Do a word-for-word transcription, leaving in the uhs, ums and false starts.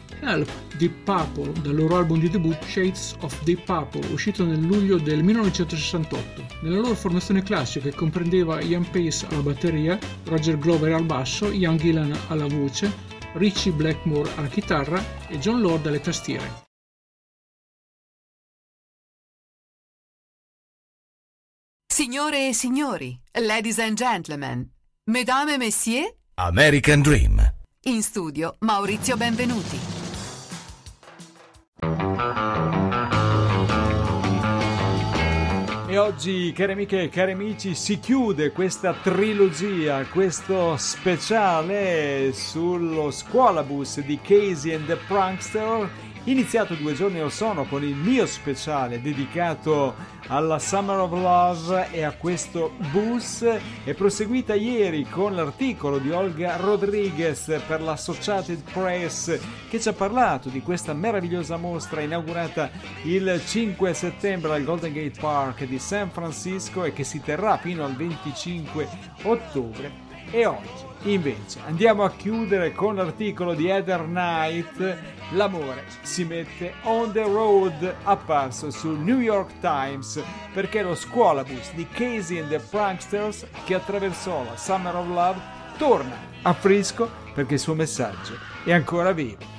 Help, Deep Purple, dal loro album di debutto Shades of Deep Purple, uscito nel luglio del millenovecentosessantotto. Nella loro formazione classica, che comprendeva Ian Pace alla batteria, Roger Glover al basso, Ian Gillan alla voce, Ritchie Blackmore alla chitarra e John Lord alle tastiere. Signore e signori, ladies and gentlemen, mesdames et messieurs, American Dream. In studio Maurizio Benvenuti. E oggi, cari amiche e cari amici, si chiude questa trilogia, questo speciale sullo scuolabus di Casey and the Prankster, iniziato due giorni or sono con il mio speciale dedicato alla Summer of Love e a questo bus, e proseguita ieri con l'articolo di Olga Rodriguez per l'Associated Press, che ci ha parlato di questa meravigliosa mostra inaugurata il cinque settembre al Golden Gate Park di San Francisco e che si terrà fino al venticinque ottobre. E oggi invece andiamo a chiudere con l'articolo di Heather Knight, L'amore si mette on the road, apparso sul New York Times, perché lo scuolabus di Casey and the Pranksters, che attraversò la Summer of Love, torna a Frisco perché il suo messaggio è ancora vivo.